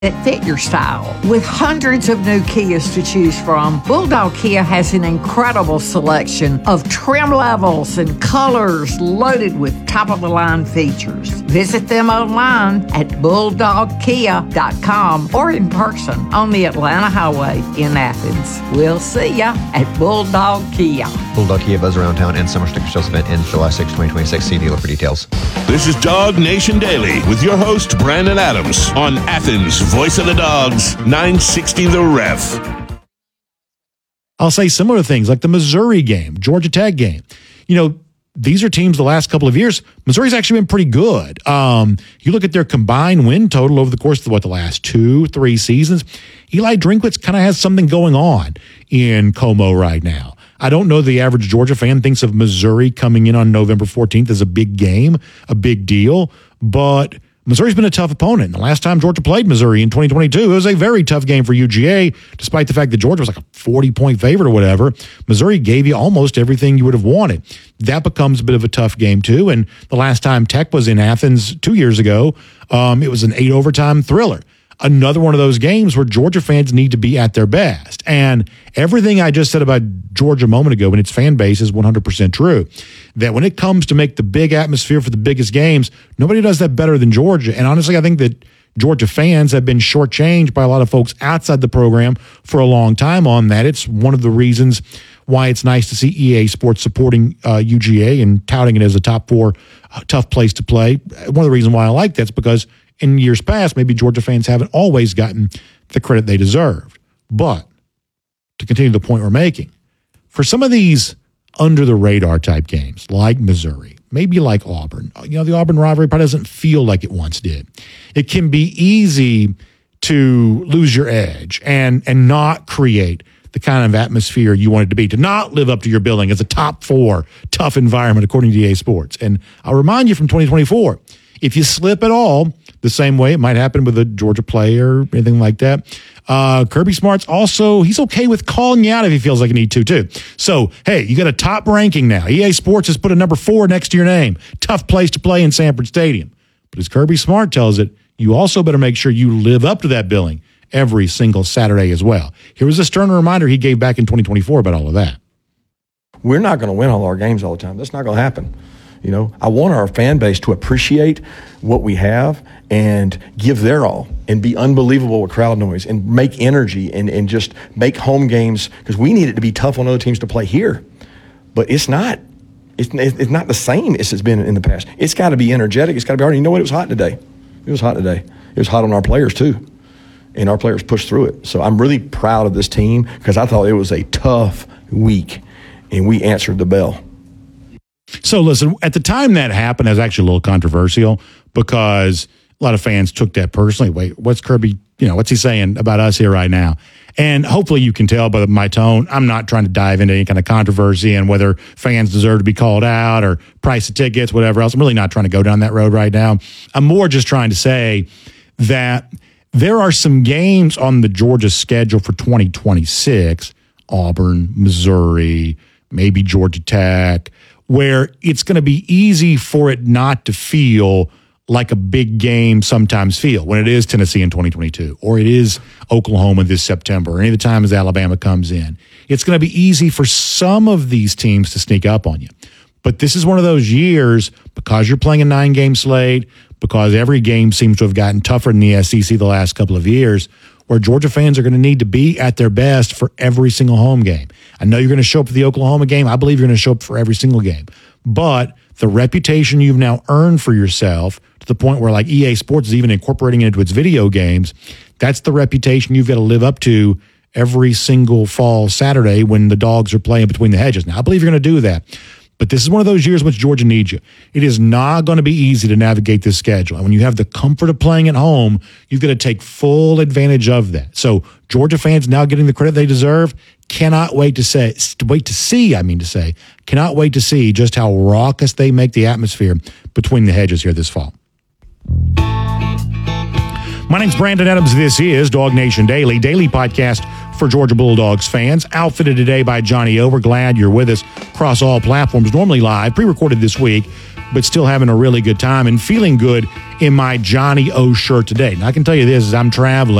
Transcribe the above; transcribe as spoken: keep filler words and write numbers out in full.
that fit your style. With hundreds of new Kias to choose from, Bulldog Kia has an incredible selection of trim levels and colors loaded with top-of-the-line features. Visit them online at bulldog kia dot com or in person on the Atlanta Highway in Athens. We'll see ya at Bulldog Kia. Bulldog Kia Buzz Around Town and Summer Sticker Sales event ends July sixth, twenty twenty-six. See dealer for details. This is Dog Nation Daily with your host, Brandon Adams, on Athens' Voice of the Dogs, nine sixty The Ref. I'll say similar things like the Missouri game, Georgia Tech game. You know, these are teams the last couple of years. Missouri's actually been pretty good. Um, you look at their combined win total over the course of what, the last two, three seasons. Eli Drinkwitz kind of has something going on in Como right now. I don't know the average Georgia fan thinks of Missouri coming in on November fourteenth as a big game, a big deal, but Missouri's been a tough opponent. The last time Georgia played Missouri in twenty twenty-two, it was a very tough game for U G A, despite the fact that Georgia was like a forty-point favorite or whatever. Missouri gave you almost everything you would have wanted. That becomes a bit of a tough game, too. And the last time Tech was in Athens two years ago, um, it was an eight-overtime thriller. Another one of those games where Georgia fans need to be at their best. And everything I just said about Georgia a moment ago and its fan base is one hundred percent true. That when it comes to make the big atmosphere for the biggest games, nobody does that better than Georgia. And honestly, I think that Georgia fans have been shortchanged by a lot of folks outside the program for a long time on that. It's one of the reasons why it's nice to see E A Sports supporting uh, U G A and touting it as a top four uh, tough place to play. One of the reasons why I like that's because in years past, maybe Georgia fans haven't always gotten the credit they deserved. But to continue the point we're making, for some of these under-the-radar type games, like Missouri, maybe like Auburn, you know, the Auburn rivalry probably doesn't feel like it once did. It can be easy to lose your edge and and not create the kind of atmosphere you want it to be, to not live up to your billing as a top four tough environment according to E A Sports. And I'll remind you from twenty twenty-four, if you slip at all, the same way it might happen with a Georgia player or anything like that, uh, Kirby Smart's also, he's okay with calling you out if he feels like you need to, too. So, hey, you got a top ranking now. E A Sports has put a number four next to your name. Tough place to play in Sanford Stadium. But as Kirby Smart tells it, you also better make sure you live up to that billing every single Saturday as well. Here was a stern reminder he gave back in twenty twenty-four about all of that. We're not going to win all our games all the time. That's not going to happen. You know, I want our fan base to appreciate what we have and give their all and be unbelievable with crowd noise and make energy and, and just make home games, because we need it to be tough on other teams to play here. But it's not. It's, it's not the same as it's been in the past. It's got to be energetic. It's got to be hard. You know what? It was hot today. It was hot today. It was hot on our players, too. And our players pushed through it. So I'm really proud of this team because I thought it was a tough week, and we answered the bell. So listen, at the time that happened, it was actually a little controversial because a lot of fans took that personally. Wait, what's Kirby, you know, what's he saying about us here right now? And hopefully you can tell by my tone, I'm not trying to dive into any kind of controversy and whether fans deserve to be called out or price of tickets, whatever else. I'm really not trying to go down that road right now. I'm more just trying to say that there are some games on the Georgia schedule for twenty twenty-six, Auburn, Missouri, maybe Georgia Tech, where it's going to be easy for it not to feel like a big game sometimes feel when it is Tennessee in twenty twenty-two, or it is Oklahoma this September, or any of the times Alabama comes in. It's going to be easy for some of these teams to sneak up on you. But this is one of those years, because you're playing a nine-game slate, because every game seems to have gotten tougher in the S E C the last couple of years, where Georgia fans are going to need to be at their best for every single home game. I know you're going to show up for the Oklahoma game. I believe you're going to show up for every single game. But the reputation you've now earned for yourself, to the point where like E A Sports is even incorporating it into its video games, that's the reputation you've got to live up to every single fall Saturday when the Dogs are playing between the hedges. Now, I believe you're going to do that. But this is one of those years in which Georgia needs you. It is not going to be easy to navigate this schedule. And when you have the comfort of playing at home, you've got to take full advantage of that. So Georgia fans now getting the credit they deserve. Cannot wait to say, wait to see, I mean to say, cannot wait to see just how raucous they make the atmosphere between the hedges here this fall. My name's Brandon Adams. This is Dog Nation Daily, daily podcast for Georgia Bulldogs fans. Outfitted today by Johnny O. We're glad you're with us across all platforms, normally live, pre-recorded this week. but still having a really good time and feeling good in my Johnny O shirt today. And I can tell you this, as I'm traveling,